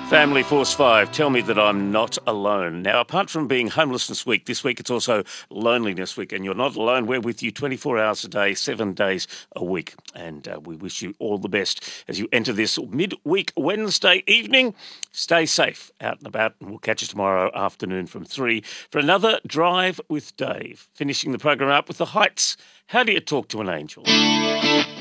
Family Force 5, tell me that I'm not alone. Now, apart from being Homelessness Week, this week it's also Loneliness Week, and you're not alone. We're with you 24 hours a day, 7 days a week, and we wish you all the best as you enter this midweek Wednesday evening. Stay safe out and about, and we'll catch you tomorrow afternoon from 3 for another Drive with Dave. Finishing the program up with The Heights. How do you talk to an angel?